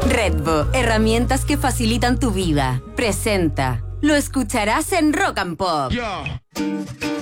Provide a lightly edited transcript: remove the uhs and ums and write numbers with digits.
Redbo, herramientas que facilitan tu vida. Presenta. Lo escucharás en Rock and Pop. Yeah.